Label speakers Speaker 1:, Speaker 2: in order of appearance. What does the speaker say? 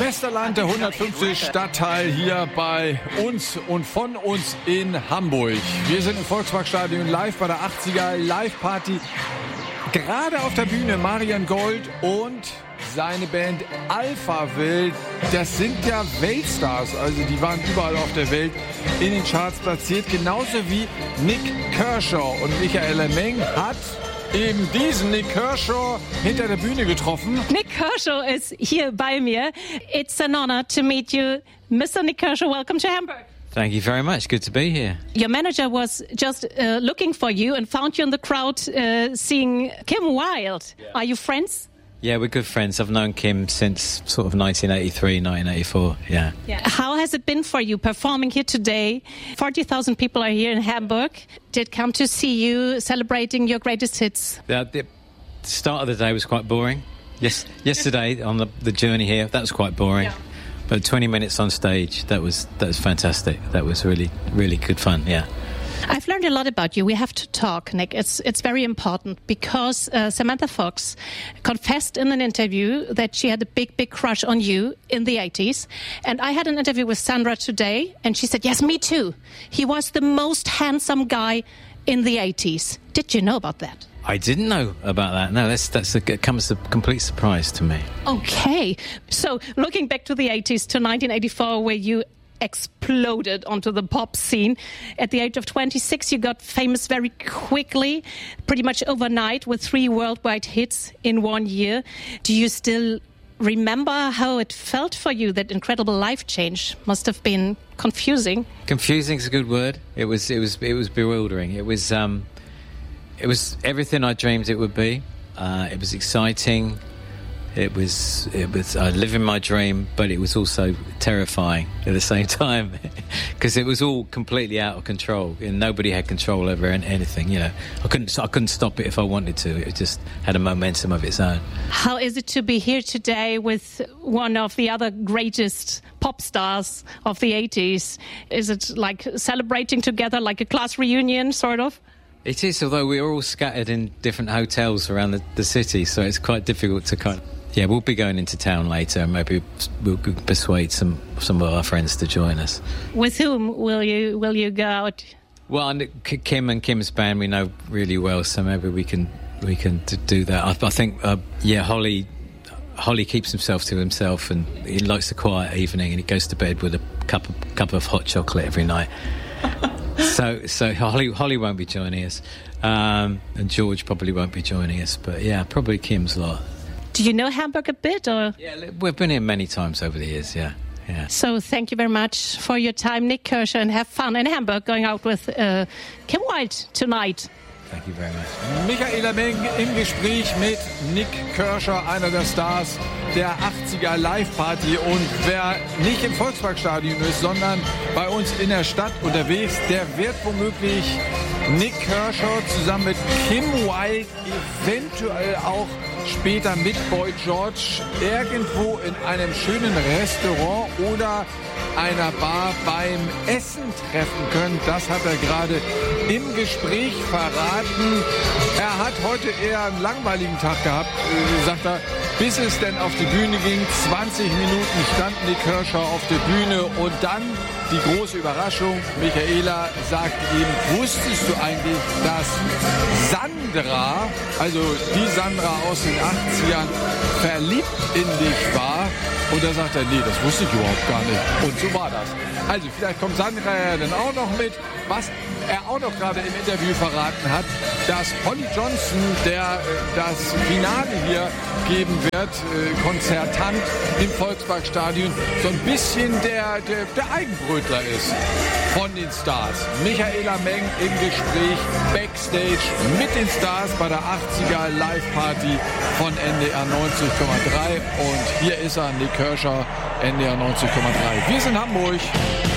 Speaker 1: Westerland, der 150 Stadtteil hier bei uns und von uns in Hamburg. Wir sind im Volksparkstadion live bei der 80er Live-Party. Gerade auf der Bühne Marian Gold und seine Band Alpha Wild. Das sind ja Weltstars, also die waren überall auf der Welt in den Charts platziert. Genauso wie Nik Kershaw. Und Michaela Meng hat eben diesen Nik Kershaw hinter der Bühne getroffen.
Speaker 2: Nik Kershaw ist hier bei mir. It's an honor to meet you. Mr. Nik Kershaw, welcome to Hamburg.
Speaker 3: Thank you very much. Good to be here.
Speaker 2: Your manager was just looking for you and found you in the crowd seeing Kim Wilde. Yeah. Are you friends?
Speaker 3: Yeah, we're good friends. I've known Kim since sort of 1983, 1984, yeah.
Speaker 2: How has it been for you performing here today? 40,000 people are here in Hamburg. Did come to see you celebrating your greatest hits.
Speaker 3: The start of the day was quite boring. Yes, yesterday on the journey here, that was quite boring. Yeah. But 20 minutes on stage, that was fantastic. That was really, really good fun, yeah.
Speaker 2: I've learned a lot about you. We have to talk, Nick. It's very important because Samantha Fox confessed in an interview that she had a big crush on you in the 80s. And I had an interview with Sandra today, and she said, yes, me too. He was the most handsome guy in the 80s. Did you know about that?
Speaker 3: I didn't know about that. No, it comes as a complete surprise to me.
Speaker 2: Okay. So looking back to the 80s, to 1984, where you exploded onto the pop scene. At the age of 26, you got famous very quickly, pretty much overnight, with 3 worldwide hits in 1 year. Do you still remember how it felt for you? That incredible life change must have been confusing.
Speaker 3: Confusing is a good word. It was bewildering. It was everything I dreamed it would be. It was exciting. It was I live in my dream, but it was also terrifying at the same time because it was all completely out of control and nobody had control over anything. You know, I couldn't stop it if I wanted to. It just had a momentum of its own.
Speaker 2: How is it to be here today with one of the other greatest pop stars of the 80s? Is it like celebrating together, like a class reunion, sort of?
Speaker 3: It is, although we are all scattered in different hotels around the city, so it's quite difficult to kind of... Yeah, we'll be going into town later and maybe we'll persuade some of our friends to join us. With
Speaker 2: whom will you go out?
Speaker 3: Well, Kim and Kim's band we know really well, so maybe we can do that. I think, Holly keeps himself to himself and he likes the quiet evening and he goes to bed with a cup of hot chocolate every night. So Holly won't be joining us, and George probably won't be joining us. But yeah, probably Kim's lot.
Speaker 2: Do you know Hamburg a bit, or?
Speaker 3: Yeah, we've been here many times over the years. Yeah.
Speaker 2: So thank you very much for your time, Nik Kershaw, and have fun in Hamburg going out with Kim Wilde tonight.
Speaker 3: Thank you very much.
Speaker 1: Michaela Meng im Gespräch mit Nik Kershaw, einer der Stars der 80er Live-Party. Und wer nicht im Volksparkstadion ist, sondern bei uns in der Stadt unterwegs, der wird womöglich Nik Kershaw zusammen mit Kim Wilde, eventuell auch später mit Boy George, irgendwo in einem schönen Restaurant oder einer Bar beim Essen treffen können. Das hat er gerade im Gespräch verraten. Er hat heute eher einen langweiligen Tag gehabt, sagt er, bis es denn auf die Bühne ging. 20 Minuten stand Nik Kershaw auf der Bühne und dann die große Überraschung. Michaela sagt ihm, wusstest du eigentlich, dass Sandra, also die Sandra aus den 80ern, verliebt in dich war? Und da sagt er, nee, das wusste ich überhaupt gar nicht. Und so war das. Also vielleicht kommt Sandra ja dann auch noch mit. Was er auch noch gerade im Interview verraten hat, dass Holly Johnson, der das Finale hier geben wird, konzertant im Volksparkstadion, so ein bisschen der Eigenbrötler ist von den Stars. Michaela Meng im Gespräch Backstage mit den Stars bei der 80er Live-Party von NDR 90,3. Und hier ist er, Nik Kershaw, NDR 90,3. Wir sind Hamburg.